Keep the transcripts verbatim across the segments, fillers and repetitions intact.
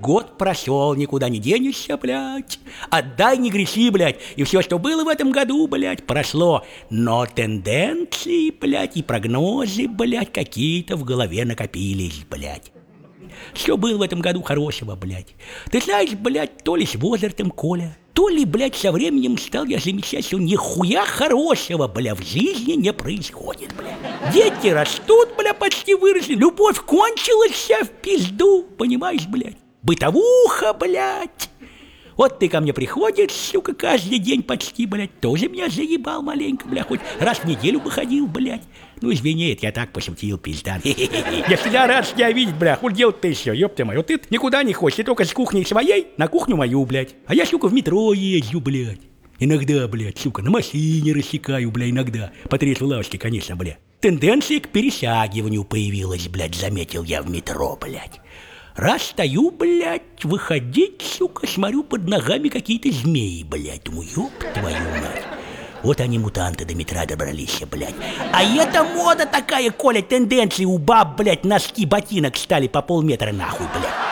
год прошел, никуда не денешься, блядь. Отдай, не греши, блядь. И все, что было в этом году, блядь, прошло. Но тенденции, блядь, и прогнозы, блядь, какие-то в голове накопились, блядь. Что было в этом году хорошего, блядь? Ты знаешь, блядь, то ли с возрастом, Коля, то ли, блядь, со временем стал я замечать, что нихуя хорошего, бля, в жизни не происходит, бля. Дети растут, бля, почти выросли, любовь кончилась вся в пизду, понимаешь, блядь? Бытовуха, блядь. Вот ты ко мне приходишь, сука, каждый день почти, блядь, тоже меня заебал маленько, бля, хоть раз в неделю бы ходил, блядь. Ну, извини, это я так пошутил, пизда. Я всегда рад тебя видеть, бля, хуй делать-то еще, ёпта моя. Вот ты никуда не ходишь, ты только с кухни своей на кухню мою, блядь. А я, сука, в метро езжу, блядь. Иногда, блядь, сука, на машине рассекаю, бля, иногда. По третьей лавочке, конечно, бля. Тенденция к пересягиванию появилась, блядь, заметил я в метро, блядь. Раз стою, блядь, выходить, сука, смотрю, под ногами какие-то змеи, блядь. Думаю, ёб твою мать. Вот они, мутанты, до метра добрались, блядь. А это мода такая, Коля, тенденции у баб, блядь, носки ботинок стали по полметра нахуй,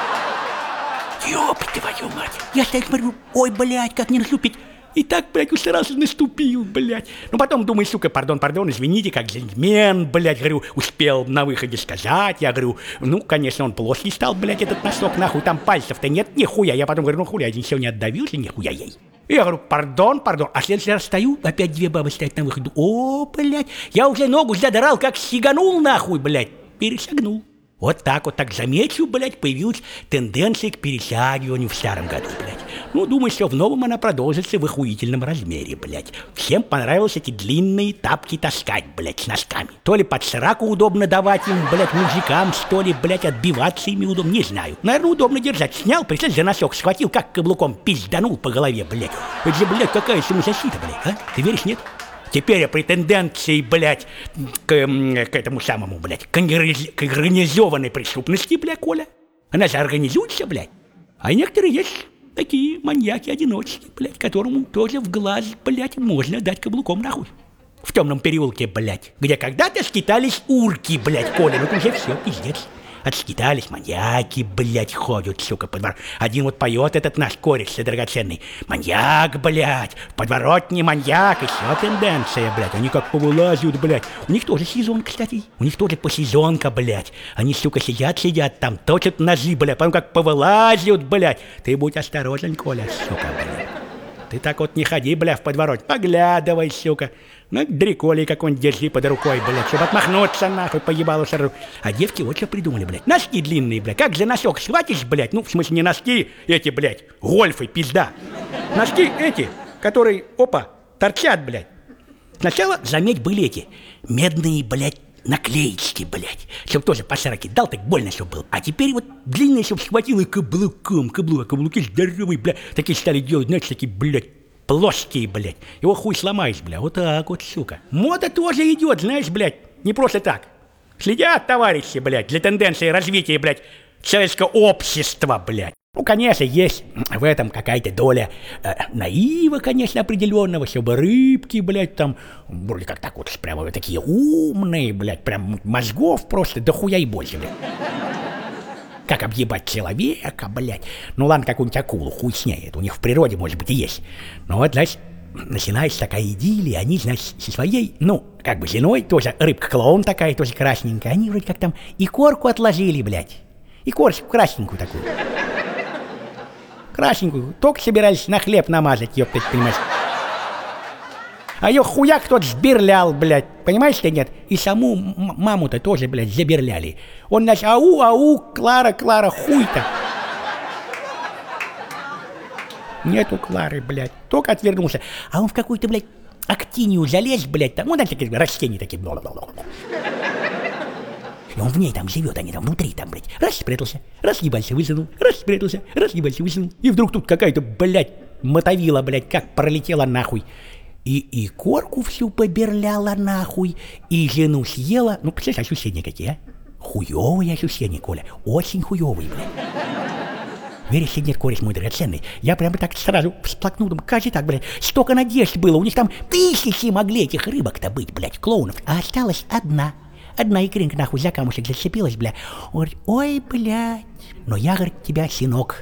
блядь. Ёб твою мать. Я стоять смотрю, ой, блядь, как не наступить. И так, блядь, уж сразу наступил, блядь. Ну, потом думаю, сука, пардон, пардон, извините, как джентльмен, блядь, говорю, успел на выходе сказать. Я говорю, ну, конечно, он плоский стал, блядь, этот носок, нахуй, там пальцев-то нет, нихуя. Я потом говорю, ну, хуя, один сегодня отдавился, нихуя ей. И я говорю, пардон, пардон. А в следующий раз стою, опять две бабы стоят на выходе. О, блядь, я уже ногу задрал, как сиганул, нахуй, блядь, перешагнул. Вот так вот, так замечу, блядь, появилась тенденция к пересягиванию в старом году, блядь. Ну, думаю, что в новом она продолжится в охуительном размере, блядь. Всем понравилось эти длинные тапки таскать, блядь, с носками. То ли под сраку удобно давать им, блядь, мужикам, что ли, блядь, отбиваться ими удобно, не знаю. Наверное, удобно держать. Снял, прицел за носок, схватил, как каблуком пизданул по голове, блядь. Это же, блядь, какая самозащита, блядь, а? Ты веришь, нет? Теперь я при тенденции, блядь, к, к этому самому, блядь, к, к организованной преступности, блядь, Коля. Она же организуется, блядь. А некоторые есть такие маньяки-одиночки, блядь, которому тоже в глаз, блядь, можно дать каблуком нахуй. В темном переулке, блядь, где когда-то скитались урки, блядь, Коля, ну уже все, пиздец. Отскитались маньяки, блядь, ходят, сука, по двору. Один вот поет этот наш кореш драгоценный. Маньяк, блядь, в подворотне маньяк, и все тенденция, блядь. Они как повылазят, блядь. У них тоже сезон, кстати. У них тоже посезонка, блядь. Они, сука, сидят, сидят там, точат ножи, блядь, потом как повылазят, блядь. Ты будь осторожен, Коля, сука, блядь. Ты так вот не ходи, бля, в подворот. Поглядывай, сука. Ну, дреколей какой-нибудь держи под рукой, блядь, чтобы отмахнуться, нахуй, поебало сору. А девки вот что придумали, блядь. Носки длинные, блядь. Как за носок схватишь, блядь? Ну, в смысле, не носки эти, блядь, гольфы, пизда. Носки эти, которые, опа, торчат, блядь. Сначала, заметь, были эти медные, блядь, наклеечки, блядь. Чтоб тоже по шараке дал, так больно, чтоб был. А теперь вот длинные, чтоб схватил и каблуком, каблук, каблуки здоровые, блядь. Такие стали делать, знаешь, такие, блядь, плоские, блядь. Его хуй сломаешь, блядь. Вот так вот, сука. Мода тоже идет, знаешь, блядь. Не просто так. Следят, товарищи, блядь, для тенденции развития, блядь, человеческого общества, блядь. Ну, конечно, есть в этом какая-то доля э, наива, конечно, определенного, чтобы рыбки, блядь, там, вроде как так вот, прямо вот такие умные, блядь, прям мозгов просто дохуя и больше, блядь. Как объебать человека, блядь. Ну, ладно, какую-нибудь акулу, хуй с ней, это у них в природе, может быть, и есть. Но вот, значит, начинается такая идиллия, они, значит, со своей, ну, как бы женой, тоже рыбка-клоун такая, тоже красненькая, они вроде как там и корку отложили, блядь, и корочку красненькую такую. Красненькую, только собирались на хлеб намазать, ёптать, понимаешь. А её хуяк кто-то сберлял, блядь, понимаешь ты, нет? И саму маму-то тоже, блядь, заберляли. Он, значит, ау, ау, Клара, Клара, хуй-то. Нету Клары, блядь, только отвернулся. А он в какую-то, блядь, актинию залез, блядь, там, ну, там такие растения такие, бла-бла-бла. И он в ней там живет, они там внутри, там, блядь, раз спрятался, раз ебался, высунул, раз спрятался, раз ебался, высунул. И вдруг тут какая-то, блядь, мотовила, блядь, как пролетела нахуй. И, и корку всю поберляла нахуй, и жену съела. Ну, представляешь, ощущения какие, а? Хуёвые ощущения, Коля, очень хуёвые, блядь. Веришь, нет, кореш мой драгоценный, я прямо так сразу всплакнул, думаю, как же так, блядь, столько надежд было, у них там тысячи могли этих рыбок-то быть, блядь, клоунов, а осталась одна. Одна икринка нахуй за камушек зацепилась, бля. Он говорит, ой, блядь, но я, говорит, тебя, сынок,